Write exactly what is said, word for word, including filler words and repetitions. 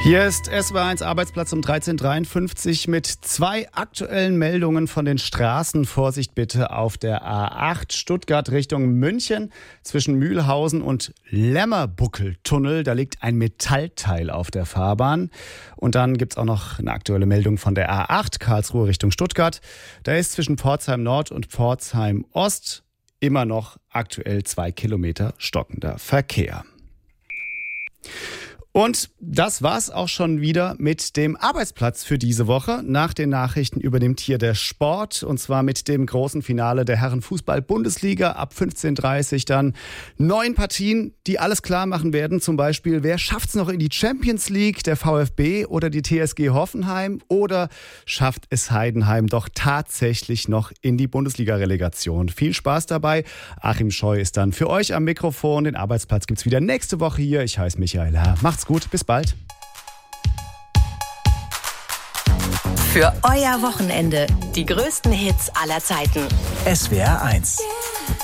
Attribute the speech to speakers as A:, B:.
A: Hier ist S W R eins Arbeitsplatz um dreizehn Uhr dreiundfünfzig mit zwei aktuellen Meldungen von den Straßen. Vorsicht bitte auf der A acht Stuttgart Richtung München zwischen Mühlhausen und Lämmerbuckeltunnel. Da liegt ein Metallteil auf der Fahrbahn. Und dann gibt's auch noch eine aktuelle Meldung von der A acht Karlsruhe Richtung Stuttgart. Da ist zwischen Pforzheim Nord und Pforzheim Ost immer noch aktuell zwei Kilometer stockender Verkehr. Und das war's auch schon wieder mit dem Arbeitsplatz für diese Woche. Nach den Nachrichten übernimmt hier der Sport, und zwar mit dem großen Finale der Herrenfußball-Bundesliga ab fünfzehn Uhr dreißig dann neun Partien, die alles klar machen werden. Zum Beispiel, wer schafft's noch in die Champions League, der VfB oder die T S G Hoffenheim, oder schafft es Heidenheim doch tatsächlich noch in die Bundesliga-Relegation? Viel Spaß dabei. Achim Scheu ist dann für euch am Mikrofon. Den Arbeitsplatz gibt's wieder nächste Woche hier. Ich heiße Michael Herr. Macht's gut, bis bald.
B: Für euer Wochenende die größten Hits aller Zeiten.
C: S W R eins.